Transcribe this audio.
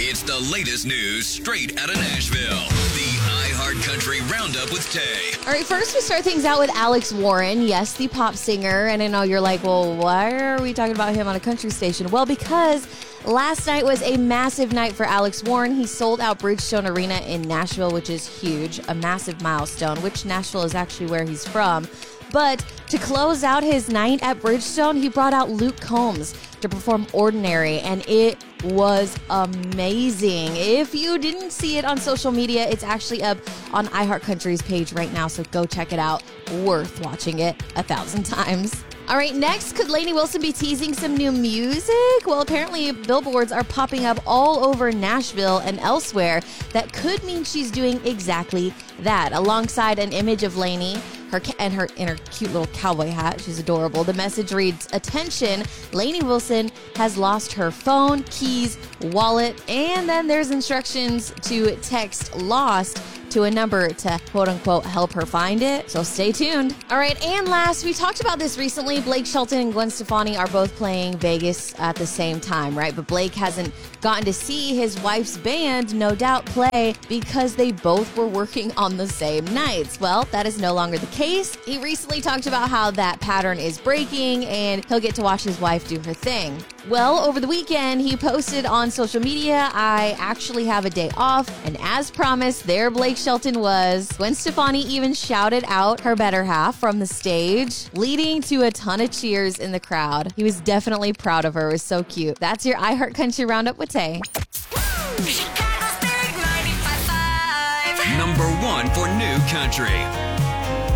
It's the latest news straight out of Nashville. The iHeartCountry Roundup with Tay. All right, first we start things out with Alex Warren. Yes, the pop singer. And I know you're like, well, why are we talking about him on a country station? Well, because last night was a massive night for Alex Warren. He sold out Bridgestone Arena in Nashville, which is huge, a massive milestone, which Nashville is actually where he's from. But to close out his night at Bridgestone, he brought out Luke Combs to perform Ordinary, and it was amazing. If you didn't see it on social media, it's actually up on iHeartCountry's page right now, so go check it out. Worth watching it 1,000 times. All right, next, could Lainey Wilson be teasing some new music? Well, apparently billboards are popping up all over Nashville and elsewhere. That could mean she's doing exactly that. Alongside an image of Lainey in her cute little cowboy hat. She's adorable. The message reads, "Attention, Lainey Wilson has lost her phone, keys, wallet," and then there's instructions to text "lost" to a number to quote-unquote help her find it. So stay tuned. All right, and last, we talked about this recently. Blake Shelton and Gwen Stefani are both playing Vegas at the same time, right? But Blake hasn't gotten to see his wife's band, No Doubt, play because they both were working on the same nights. Well, that is no longer the case. He recently talked about how that pattern is breaking and he'll get to watch his wife do her thing. Well, over the weekend, he posted on social media, "I actually have a day off." And as promised, there Blake Shelton was. Gwen Stefani even shouted out her better half from the stage, leading to a ton of cheers in the crowd. He was definitely proud of her. It was so cute. That's your iHeartCountry Roundup with Tay. Number 1 for New Country.